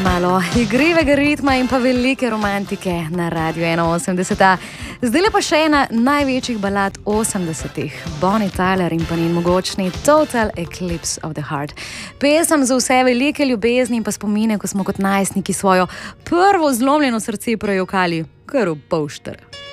Malo igrivega ritma in pa velike romantike na Radio 81. Zdaj pa še ena največjih balad 80-ih. Bonnie Tyler in pa njen mogočni Total Eclipse of the Heart. Pesem za vse velike ljubezni in pa spomine, ko smo kot najstniki svojo prvo zlomljeno srce prejokali kar v polšter.